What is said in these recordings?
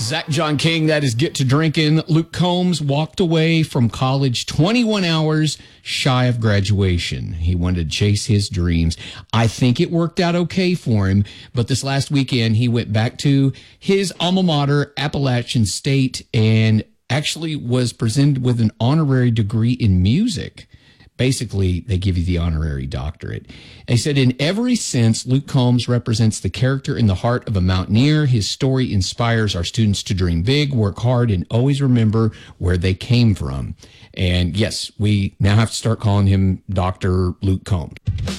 Zach John King, that is Get to Drinking. Luke Combs walked away from college 21 hours shy of graduation. He wanted to chase his dreams. I think it worked out okay for him, but this last weekend he went back to his alma mater, Appalachian State, and actually was presented with an honorary degree in music. Basically, they give you the honorary doctorate. They said, in every sense, Luke Combs represents the character and the heart of a mountaineer. His story inspires our students to dream big, work hard, and always remember where they came from. And yes, we now have to start calling him Dr. Luke Combs.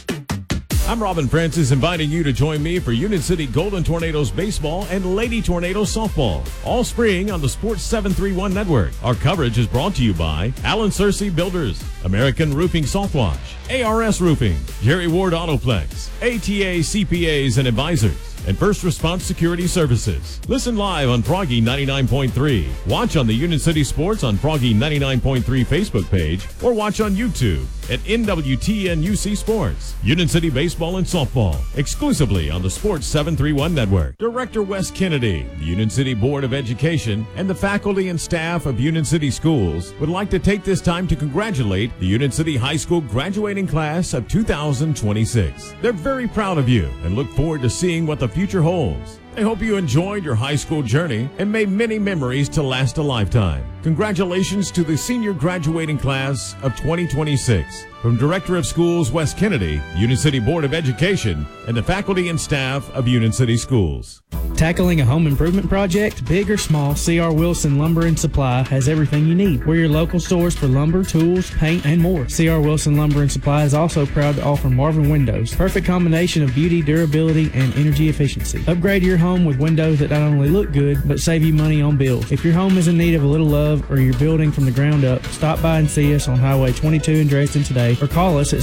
I'm Robin Francis, inviting you to join me for Union City Golden Tornadoes baseball and Lady Tornadoes softball all spring on the Sports 731 network. Our coverage is brought to you by Alan Searcy Builders, American Roofing Saltwash, ARS Roofing, Jerry Ward Autoplex, ATA CPAs and Advisors, and First Response Security Services. Listen live on Froggy 99.3. Watch on the Union City Sports on Froggy 99.3 Facebook page, or watch on YouTube at NWTNUC Sports. Union City Baseball and Softball, exclusively on the Sports 731 Network. Director Wes Kennedy, the Union City Board of Education, and the faculty and staff of Union City Schools would like to take this time to congratulate the Union City High School graduating class of 2026. They're very proud of you and look forward to seeing what the future holds. I hope you enjoyed your high school journey and made many memories to last a lifetime. Congratulations to the senior graduating class of 2026. From Director of Schools Wes Kennedy, Union City Board of Education, and the faculty and staff of Union City Schools. Tackling a home improvement project, big or small, C.R. Wilson Lumber and Supply has everything you need. We're your local source for lumber, tools, paint, and more. C.R. Wilson Lumber and Supply is also proud to offer Marvin windows. Perfect combination of beauty, durability, and energy efficiency. Upgrade your home with windows that not only look good, but save you money on bills. If your home is in need of a little love or you're building from the ground up, stop by and see us on Highway 22 in Dresden today, or call us at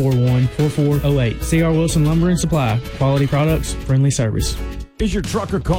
731-341-4408. C.R. Wilson Lumber and Supply. Quality products, friendly service. Is your truck or car